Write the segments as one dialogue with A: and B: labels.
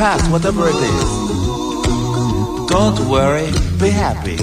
A: Pass whatever it is. Don't worry, be happy.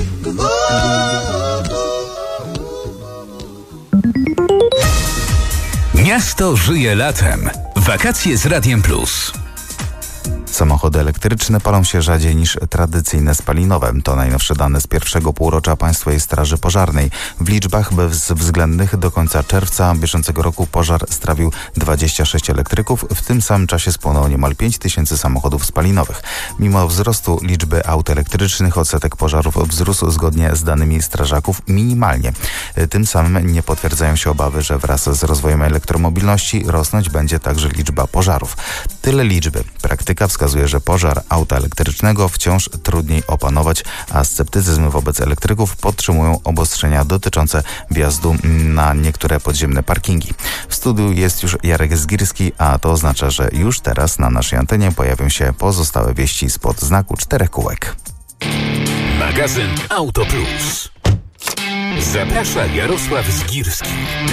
B: Miasto żyje latem. Wakacje z Radiem Plus.
C: Samochody elektryczne palą się rzadziej niż tradycyjne spalinowe. To najnowsze dane z pierwszego półrocza Państwowej Straży Pożarnej. W liczbach bezwzględnych do końca czerwca bieżącego roku pożar strawił 26 elektryków. W tym samym czasie spłonęło niemal 5 tysięcy samochodów spalinowych. Mimo wzrostu liczby aut elektrycznych odsetek pożarów wzrósł zgodnie z danymi strażaków minimalnie. Tym samym nie potwierdzają się obawy, że wraz z rozwojem elektromobilności rosnąć będzie także liczba pożarów. Tyle liczby. Praktyka wskazuje, że pożar auta elektrycznego wciąż trudniej opanować, a sceptycyzm wobec elektryków podtrzymują obostrzenia dotyczące wjazdu na niektóre podziemne parkingi. W studiu jest już Jarek Zgirski, a to oznacza, że już teraz na naszej antenie pojawią się pozostałe wieści spod znaku 4 kółek.
B: Magazyn Auto Plus. Zaprasza Jarosław Zgirski.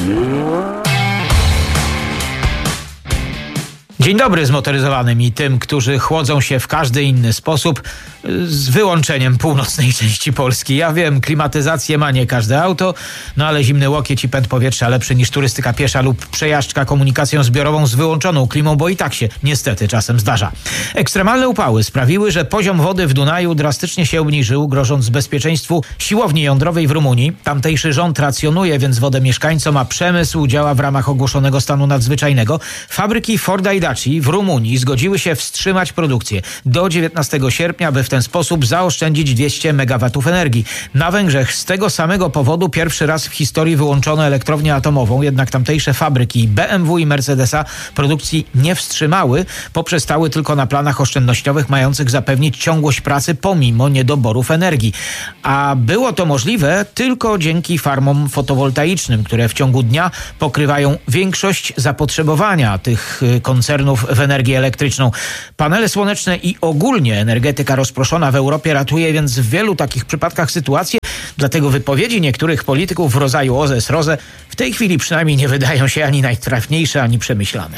D: Dzień dobry zmotoryzowanym i tym, którzy chłodzą się w każdy inny sposób, z wyłączeniem północnej części Polski. Ja wiem, klimatyzację ma nie każde auto, no ale zimny łokieć i pęd powietrza lepszy niż turystyka piesza lub przejażdżka komunikacją zbiorową z wyłączoną klimą, bo i tak się niestety czasem zdarza. Ekstremalne upały sprawiły, że poziom wody w Dunaju drastycznie się obniżył, grożąc bezpieczeństwu siłowni jądrowej w Rumunii. Tamtejszy rząd racjonuje więc wodę mieszkańcom, a przemysł działa w ramach ogłoszonego stanu nadzwyczajnego. Fabryki Forda i Daci w Rumunii zgodziły się wstrzymać produkcję do 19 sierpnia, by w ten sposób zaoszczędzić 200 MW energii. Na Węgrzech z tego samego powodu pierwszy raz w historii wyłączono elektrownię atomową, jednak tamtejsze fabryki BMW i Mercedesa produkcji nie wstrzymały, poprzestały tylko na planach oszczędnościowych mających zapewnić ciągłość pracy pomimo niedoborów energii. A było to możliwe tylko dzięki farmom fotowoltaicznym, które w ciągu dnia pokrywają większość zapotrzebowania tych koncernów w energię elektryczną. Panele słoneczne i ogólnie energetyka rozproszona w Europie ratuje więc w wielu takich przypadkach sytuację. Dlatego wypowiedzi niektórych polityków w rodzaju OZE ROZE w tej chwili przynajmniej nie wydają się ani najtrafniejsze, ani przemyślane.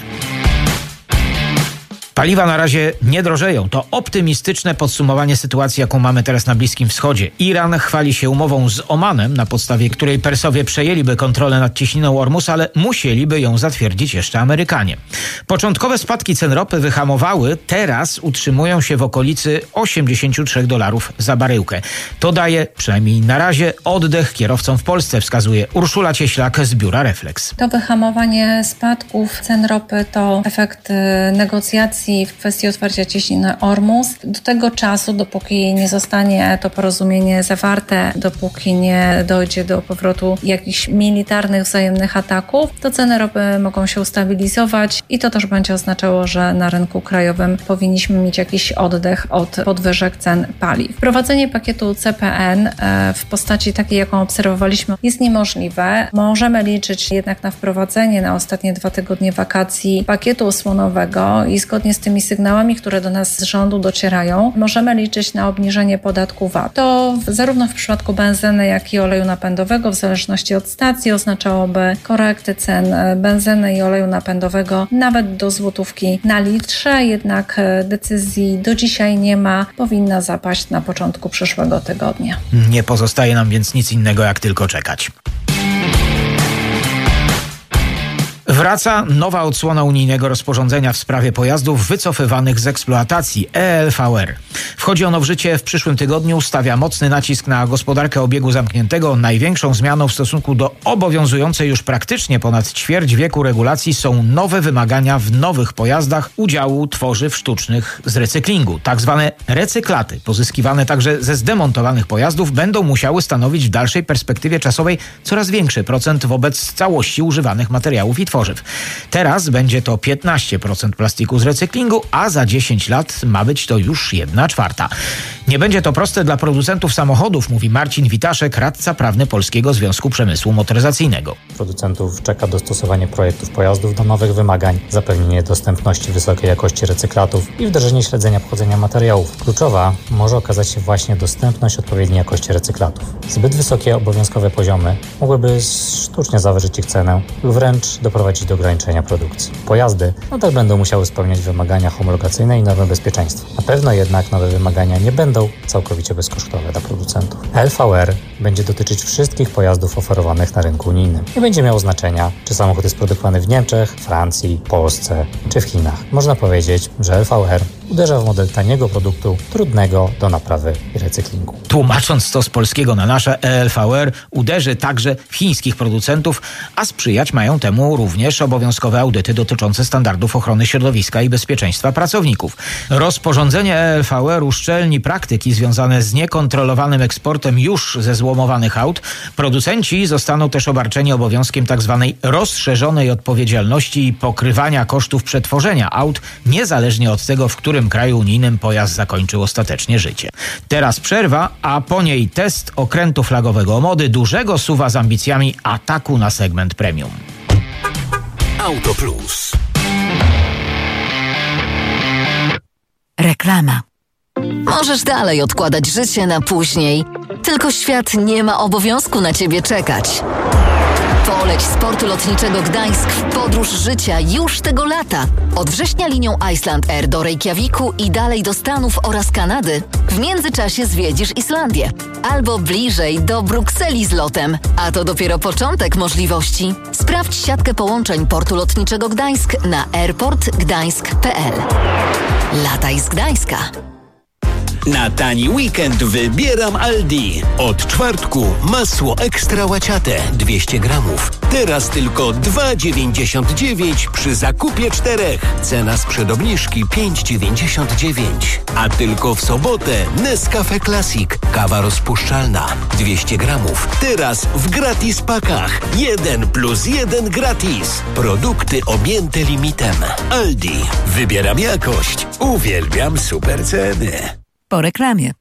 D: Paliwa na razie nie drożeją. To optymistyczne podsumowanie sytuacji, jaką mamy teraz na Bliskim Wschodzie. Iran chwali się umową z Omanem, na podstawie której Persowie przejęliby kontrolę nad cieśniną Ormus, ale musieliby ją zatwierdzić jeszcze Amerykanie. Początkowe spadki cen ropy wyhamowały, teraz utrzymują się w okolicy $83 za baryłkę. To daje, przynajmniej na razie, oddech kierowcom w Polsce, wskazuje Urszula Cieślak z biura Reflex.
E: To wyhamowanie spadków cen ropy to efekt negocjacji w kwestii otwarcia cieśniny Ormus. Do tego czasu, dopóki nie zostanie to porozumienie zawarte, dopóki nie dojdzie do powrotu jakichś militarnych wzajemnych ataków, to ceny ropy mogą się ustabilizować i to też będzie oznaczało, że na rynku krajowym powinniśmy mieć jakiś oddech od podwyżek cen paliw. Wprowadzenie pakietu CPN w postaci takiej, jaką obserwowaliśmy, jest niemożliwe. Możemy liczyć jednak na wprowadzenie na ostatnie 2 tygodnie wakacji pakietu osłonowego i zgodnie z tymi sygnałami, które do nas z rządu docierają, możemy liczyć na obniżenie podatku VAT. To zarówno w przypadku benzyny, jak i oleju napędowego, w zależności od stacji, oznaczałoby korekty cen benzyny i oleju napędowego nawet do złotówki na litrze, jednak decyzji do dzisiaj nie ma, powinna zapaść na początku przyszłego tygodnia.
D: Nie pozostaje nam więc nic innego, jak tylko czekać. Wraca nowa odsłona unijnego rozporządzenia w sprawie pojazdów wycofywanych z eksploatacji ELVR. Wchodzi ono w życie w przyszłym tygodniu, stawia mocny nacisk na gospodarkę obiegu zamkniętego. Największą zmianą w stosunku do obowiązującej już praktycznie ponad ćwierć wieku regulacji są nowe wymagania w nowych pojazdach udziału tworzyw sztucznych z recyklingu. Tak zwane recyklaty, pozyskiwane także ze zdemontowanych pojazdów, będą musiały stanowić w dalszej perspektywie czasowej coraz większy procent wobec całości używanych materiałów i tworzyw. Teraz będzie to 15% plastiku z recyklingu, a za 10 lat ma być to już 1/4. Nie będzie to proste dla producentów samochodów, mówi Marcin Witaszek, radca prawny Polskiego Związku Przemysłu Motoryzacyjnego.
F: Producentów czeka dostosowanie projektów pojazdów do nowych wymagań, zapewnienie dostępności wysokiej jakości recyklatów i wdrożenie śledzenia pochodzenia materiałów. Kluczowa może okazać się właśnie dostępność odpowiedniej jakości recyklatów. Zbyt wysokie obowiązkowe poziomy mogłyby sztucznie zawyżyć ich cenę lub wręcz doprowadzić do ograniczenia produkcji. Pojazdy nadal będą musiały spełniać wymagania homologacyjne i normy bezpieczeństwa. Na pewno jednak nowe wymagania nie będą całkowicie bezkosztowe dla producentów. LVR będzie dotyczyć wszystkich pojazdów oferowanych na rynku unijnym. Nie będzie miało znaczenia, czy samochód jest produkowany w Niemczech, Francji, Polsce czy w Chinach. Można powiedzieć, że LVR uderza w model taniego produktu, trudnego do naprawy i recyklingu.
D: Tłumacząc to z polskiego na nasze, ELVR uderzy także w chińskich producentów, a sprzyjać mają temu również obowiązkowe audyty dotyczące standardów ochrony środowiska i bezpieczeństwa pracowników. Rozporządzenie ELVR uszczelni praktyki związane z niekontrolowanym eksportem już zezłomowanych aut. Producenci zostaną też obarczeni obowiązkiem tzw. rozszerzonej odpowiedzialności i pokrywania kosztów przetworzenia aut, niezależnie od tego, w którym kraju unijnym pojazd zakończył ostatecznie życie. Teraz przerwa, a po niej test okrętu flagowego Mody, dużego SUV-a z ambicjami ataku na segment premium.
B: Auto Plus.
G: Reklama. Możesz dalej odkładać życie na później, tylko świat nie ma obowiązku na ciebie czekać. Poleć z portu lotniczego Gdańsk w podróż życia już tego lata. Od września linią Iceland Air do Reykjaviku i dalej do Stanów oraz Kanady. W międzyczasie zwiedzisz Islandię. Albo bliżej do Brukseli z lotem. A to dopiero początek możliwości. Sprawdź siatkę połączeń portu lotniczego Gdańsk na airportgdańsk.pl. Lataj z Gdańska.
H: Na tani weekend wybieram Aldi. Od czwartku masło ekstra łaciate 200 gramów. Teraz tylko 2,99 przy zakupie 4. Cena sprzed obniżki 5,99. A tylko w sobotę Nescafe Classic. Kawa rozpuszczalna 200 gramów. Teraz w gratis pakach. 1+1 gratis. Produkty objęte limitem. Aldi. Wybieram jakość. Uwielbiam super ceny.
G: Po reklamie.